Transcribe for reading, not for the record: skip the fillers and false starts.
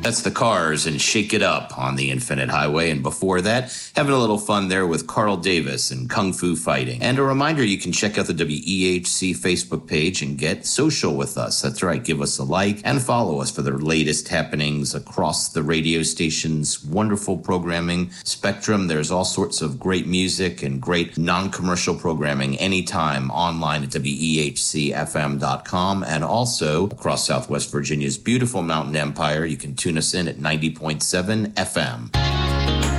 That's the Cars and Shake It Up on the Infinite Highway. And before that, having a little fun there with Carl Davis and Kung Fu Fighting. And a reminder, you can check out the WEHC Facebook page and get social with us. That's right. Give us a like and follow us for the latest happenings across the radio station's wonderful programming spectrum. There's all sorts of great music and great non-commercial programming anytime online at WEHCFM.com, and also across Southwest Virginia's beautiful Mountain Empire. You can tune us in at 90.7 FM.